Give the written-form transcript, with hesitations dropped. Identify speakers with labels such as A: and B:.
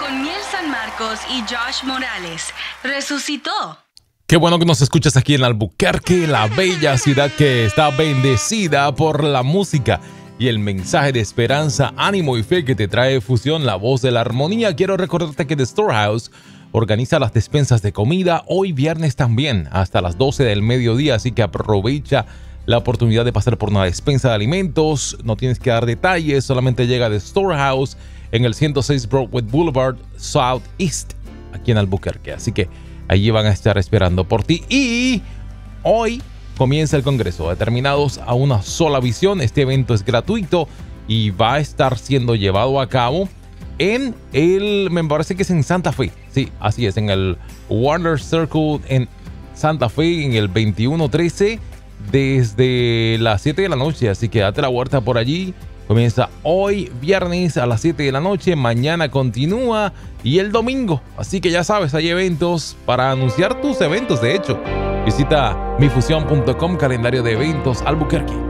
A: con Miel San Marcos y Josh Morales. Resucitó.
B: Qué bueno que nos escuchas aquí en Albuquerque, la bella ciudad que está bendecida por la música y el mensaje de esperanza, ánimo y fe que te trae Fusión, la voz de la armonía. Quiero recordarte que The Storehouse organiza las despensas de comida hoy viernes también hasta las 12 del mediodía, así que aprovecha la oportunidad de pasar por una despensa de alimentos. No tienes que dar detalles, solamente llega The Storehouse en el 106 Broadway Boulevard Southeast, aquí en Albuquerque. Así que allí van a estar esperando por ti. Y hoy comienza el Congreso, determinados a una sola visión. Este evento es gratuito y va a estar siendo llevado a cabo me parece que es en Santa Fe. Sí, así es, en el Warner Circle en Santa Fe, en el 2113, desde las 7 de la noche. Así que date la vuelta por allí. Comienza hoy viernes a las 7 de la noche, mañana continúa y el domingo. Así que ya sabes, hay eventos para anunciar tus eventos. De hecho, visita mifusión.com, calendario de eventos Albuquerque.